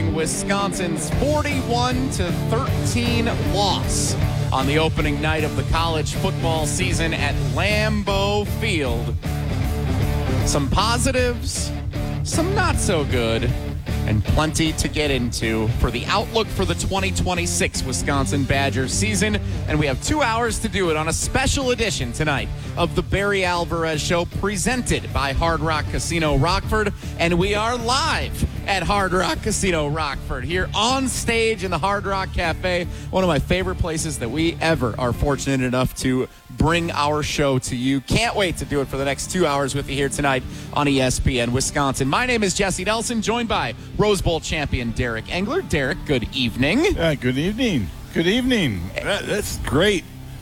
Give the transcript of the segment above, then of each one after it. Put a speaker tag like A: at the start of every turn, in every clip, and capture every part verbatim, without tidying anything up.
A: following Wisconsin's forty-one to thirteen loss on the opening night of the college football season at Lambeau Field. Some positives, some not so good, and plenty to get into for the outlook for the twenty twenty-six Wisconsin Badgers season. And we have two hours to do it on a special edition tonight of the Barry Alvarez Show, presented by Hard Rock Casino Rockford. And we are live at Hard Rock Casino Rockford, here on stage in the Hard Rock Cafe, one of my favorite places that we ever are fortunate enough to bring our show to you. Can't wait to do it for the next two hours with you here tonight on E S P N Wisconsin. My name is Jesse Nelson, joined by Rose Bowl champion Derek Engler. Derek, good evening.
B: Yeah, good evening. Good evening. That, that's great.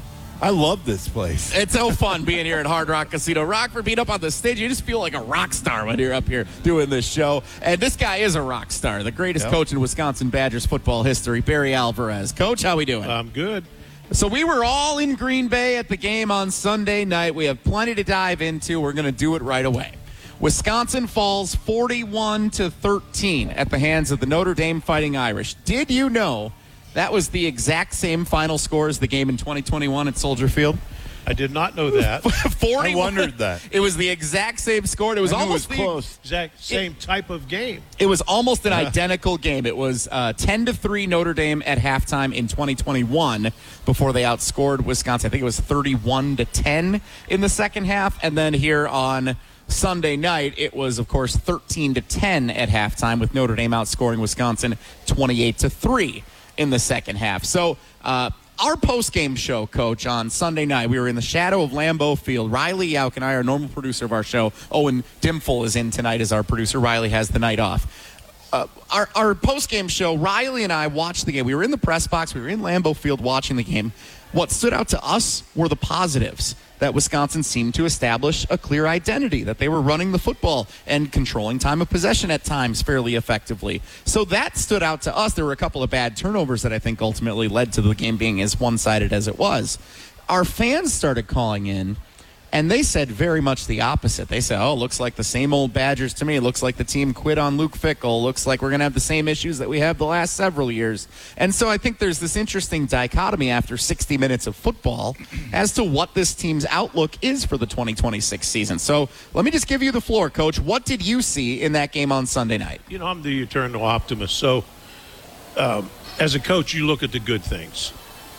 B: I love this place.
A: It's so fun being here at Hard Rock Casino Rockford, being up on the stage. You just feel like a rock star when you're up here doing this show. And this guy is a rock star, the greatest
B: Yep.
A: coach in Wisconsin Badgers football history, Barry Alvarez. Coach, how we doing?
C: I'm good.
A: So we were all in Green Bay at the game on Sunday night. We have plenty to dive into. We're going to do it right away. Wisconsin falls forty-one to thirteen at the hands of the Notre Dame Fighting Irish. Did you know that was the exact same final score as the game in twenty twenty-one at Soldier Field?
C: I did not know that.
A: forty-one
B: I wondered that.
A: It was the exact same score. It was
B: I knew
A: almost
B: it was
A: the,
B: close.
C: Exact same type of game.
A: It was almost an identical game. It was uh, ten to three Notre Dame at halftime in twenty twenty-one before they outscored Wisconsin. I think it was thirty-one to ten in the second half. And then here on Sunday night, it was, of course, thirteen to ten at halftime, with Notre Dame outscoring Wisconsin twenty-eight to three in the second half. So, uh, our post-game show, Coach, on Sunday night, we were in the shadow of Lambeau Field. Riley Yauk and I, our normal producer of our show, Owen Dimful, is in tonight as our producer. Riley has the night off. Uh, our our post-game show, Riley and I watched the game. We were in the press box. We were in Lambeau Field watching the game. What stood out to us were the positives, that Wisconsin seemed to establish a clear identity, that they were running the football and controlling time of possession at times fairly effectively. So that stood out to us. There were a couple of bad turnovers that I think ultimately led to the game being as one-sided as it was. Our fans started calling in, and they said very much the opposite. They said, oh, looks like the same old Badgers to me. It looks like the team quit on Luke Fickell. Looks like we're going to have the same issues that we have the last several years. And so I think there's this interesting dichotomy after sixty minutes of football as to what this team's outlook is for the twenty twenty-six season. So let me just give you the floor, Coach. What did you see in that game on Sunday night?
C: You know, I'm the eternal optimist. So, um, as a coach, you look at the good things,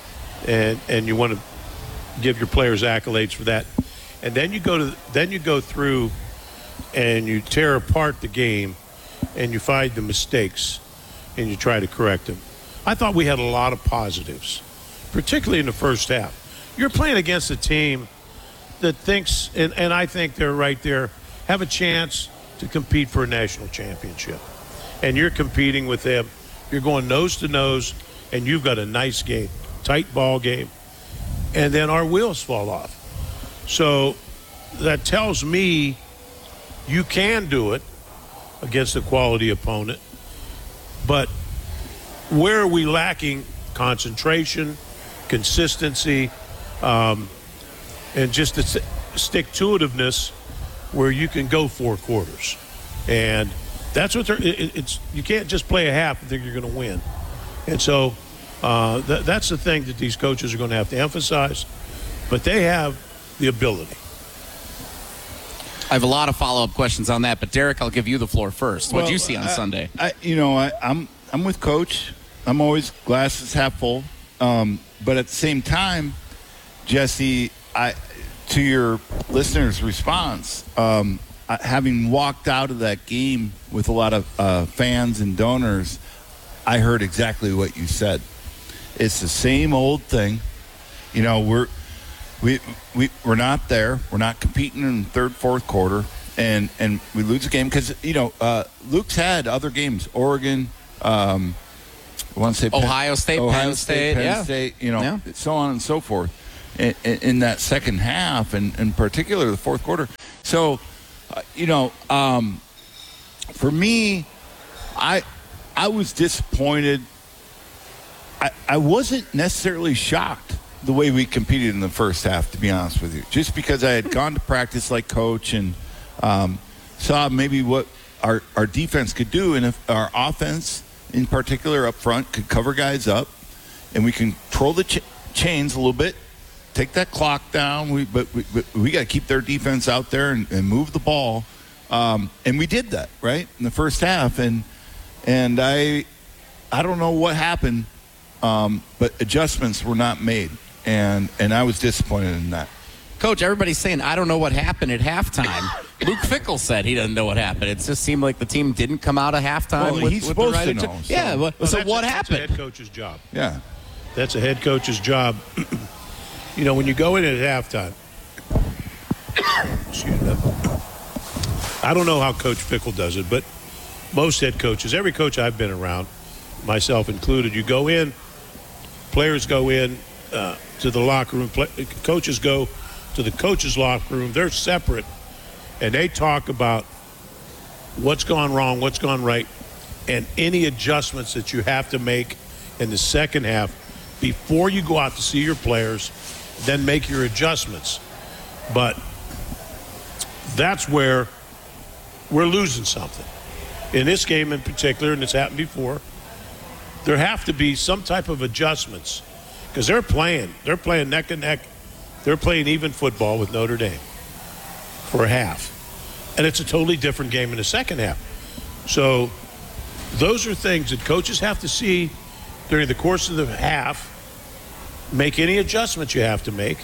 C: and and you want to give your players accolades for that. And then you go to then you go through and you tear apart the game and you find the mistakes and you try to correct them. I thought we had a lot of positives, particularly in the first half. You're playing against a team that thinks, and, and I think they're right there, have a chance to compete for a national championship. And you're competing with them. You're going nose to nose, and you've got a nice game, tight ball game. And then our wheels fall off. So that tells me you can do it against a quality opponent. But where are we lacking? Concentration, consistency, um, and just the stick-to-itiveness where you can go four quarters. And that's what they're it, it's you can't just play a half and think you're going to win. And so uh, th- that's the thing that these coaches are going to have to emphasize. But they have the ability.
A: I have a lot of follow-up questions on that, but Derek, I'll give you the floor first. What did
B: Well,
A: you see on
B: I,
A: Sunday?
B: I, you know, I, I'm I'm with Coach. I'm always glasses half full. Um, but at the same time, Jesse, I to your listeners' response, um, I, having walked out of that game with a lot of uh, fans and donors, I heard exactly what you said. It's the same old thing. You know, we're we we we're not there. We're not competing in the third, fourth quarter, and and we lose a game because you know uh, Luke's had other games. Oregon, um, I want to say
A: Ohio
B: Penn,
A: State,
B: Ohio
A: Penn
B: State,
A: State,
B: Penn
A: yeah.
B: State. You know,
A: Yeah.
B: so on and so forth. In, in, in that second half, and in particular the fourth quarter. So, uh, you know, um, for me, I I was disappointed. I, I wasn't necessarily shocked the way we competed in the first half, to be honest with you, just because I had gone to practice like Coach and um, saw maybe what our, our defense could do and if our offense in particular up front could cover guys up, and we control the ch- chains a little bit, take that clock down. We but we, but we got to keep their defense out there and, and move the ball, um, and we did that right in the first half. And and I I don't know what happened, um, but adjustments were not made, and and I was disappointed in that.
A: Coach, everybody's saying, I don't know what happened at halftime. Luke Fickell said he doesn't know what happened. It just seemed like the team didn't come out of halftime
B: Well,
A: with,
B: he's
A: with
B: supposed
A: the right
B: to
A: adju-
B: know, so-
A: Yeah, well,
C: Well,
A: so
C: that's
A: what
C: a,
A: happened?
C: That's a head coach's job.
B: Yeah.
C: That's a head coach's job. You know, when you go in at halftime, excuse me, I don't know how Coach Fickell does it, but most head coaches, every coach I've been around, myself included, you go in, players go in uh, to the locker room, play, coaches go to the coaches' locker room. They're separate, and they talk about what's gone wrong, what's gone right, and any adjustments that you have to make in the second half before you go out to see your players, then make your adjustments. But that's where we're losing something. In this game in particular, and it's happened before, there have to be some type of adjustments because they're playing. They're playing neck and neck. They're playing even football with Notre Dame for a half. And it's a totally different game in the second half. So those are things that coaches have to see during the course of the half, make any adjustments you have to make,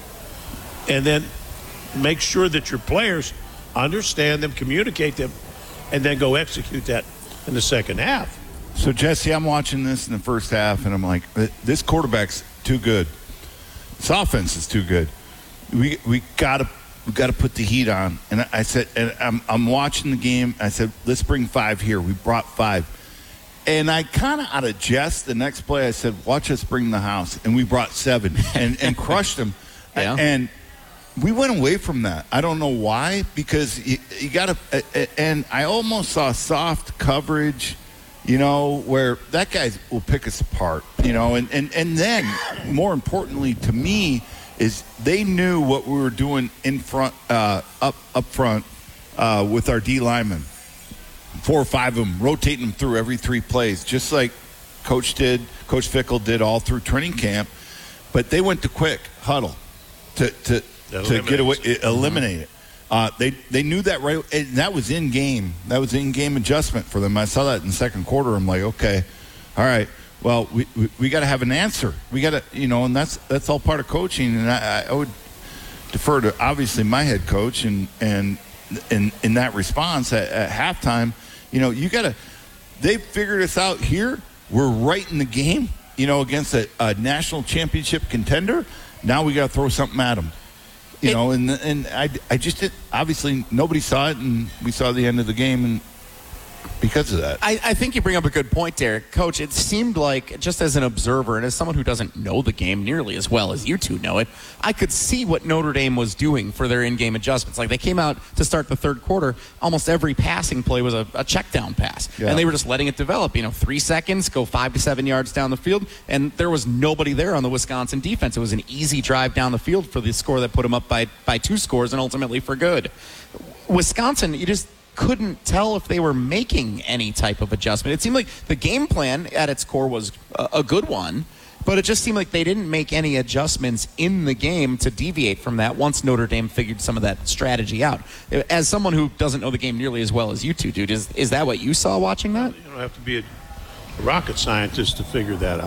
C: and then make sure that your players understand them, communicate them, and then go execute that in the second half.
B: So, Jesse, I'm watching this in the first half, and I'm like, this quarterback's too good. This offense is too good. We we gotta we gotta put the heat on. And I said, and I'm I'm watching the game. I said, let's bring five here. We brought five, and I kind of out of jest. The next play, I said, watch us bring the house, and we brought seven and and crushed them.
A: Yeah.
B: And we went away from that. I don't know why, because you, you got to. And I almost saw soft coverage, you know, where that guy will pick us apart, you know. And, and, and then, more importantly to me, is they knew what we were doing in front, uh, up up front uh, with our D linemen. Four or five of them, rotating them through every three plays, just like Coach did, Coach Fickell did all through training camp. But they went to quick huddle to to.
C: That
B: to get away,
C: eliminates it.
B: eliminate it. Uh, they they knew that right, and that was in game. That was in game adjustment for them. I saw that in the second quarter. I'm like, okay, all right. Well, we we, we got to have an answer. We got to, you know, and that's that's all part of coaching. And I, I would defer to obviously my head coach, and and in in that response at, at halftime, you know, you got to. They figured us out here. We're right in the game, you know, against a, a national championship contender. Now we got to throw something at them. You
A: It-
B: know, and and I, I just did, obviously nobody saw it, and we saw the end of the game, and because of that.
A: I, I think you bring up a good point, Derek. Coach, it seemed like, just as an observer and as someone who doesn't know the game nearly as well as you two know it, I could see what Notre Dame was doing for their in-game adjustments. Like, they came out to start the third quarter, almost every passing play was a, a check down pass.
B: Yeah.
A: And they were just letting it develop. You know, three seconds, go five to seven yards down the field, and there was nobody there on the Wisconsin defense. It was an easy drive down the field for the score that put them up by, by two scores and ultimately for good. Wisconsin, you just couldn't tell if they were making any type of adjustment. It seemed like the game plan at its core was a, a good one, but it just seemed like they didn't make any adjustments in the game to deviate from that once Notre Dame figured some of that strategy out. As someone who doesn't know the game nearly as well as you two do, is, is that what you saw watching that?
C: You don't have to be a rocket scientist to figure that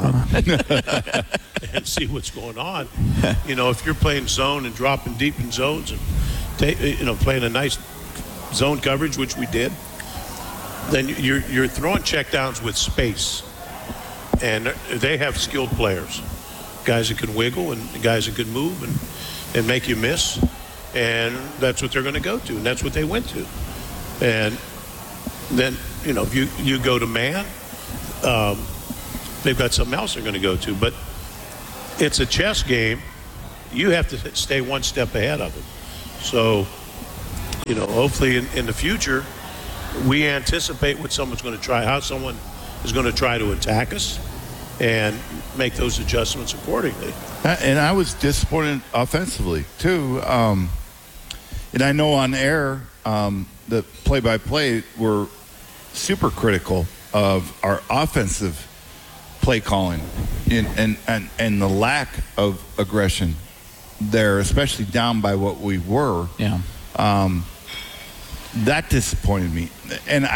C: out and see what's going on. You know, if you're playing zone and dropping deep in zones and ta- you know playing a nice zone coverage, which we did, then you're you're throwing checkdowns with space, and they have skilled players, guys that can wiggle and guys that can move and and make you miss, and that's what they're going to go to, and that's what they went to, and then you know if you you go to man, um, they've got something else they're going to go to, but it's a chess game. You have to stay one step ahead of them. So, you know, hopefully in, in the future, we anticipate what someone's going to try, how someone is going to try to attack us, and make those adjustments accordingly.
B: And I was disappointed offensively, too. Um, and I know on air, um, the play-by-play were super critical of our offensive play calling in, and, and, and the lack of aggression there, especially down by what we were.
A: Yeah.
B: Um, that disappointed me. And